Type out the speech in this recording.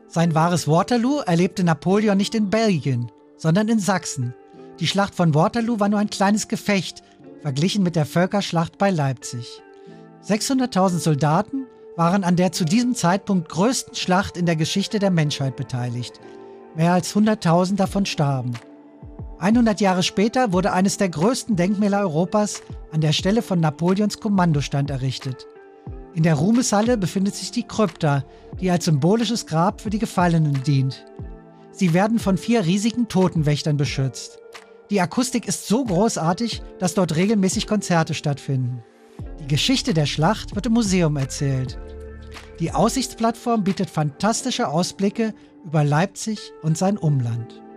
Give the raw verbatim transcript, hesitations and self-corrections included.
Sein wahres Waterloo erlebte Napoleon nicht in Belgien, sondern in Sachsen. Die Schlacht von Waterloo war nur ein kleines Gefecht, verglichen mit der Völkerschlacht bei Leipzig. sechshunderttausend Soldaten waren an der zu diesem Zeitpunkt größten Schlacht in der Geschichte der Menschheit beteiligt. Mehr als hunderttausend davon starben. hundert Jahre später wurde eines der größten Denkmäler Europas an der Stelle von Napoleons Kommandostand errichtet. In der Ruhmeshalle befindet sich die Krypta, die als symbolisches Grab für die Gefallenen dient. Sie werden von vier riesigen Totenwächtern beschützt. Die Akustik ist so großartig, dass dort regelmäßig Konzerte stattfinden. Die Geschichte der Schlacht wird im Museum erzählt. Die Aussichtsplattform bietet fantastische Ausblicke über Leipzig und sein Umland.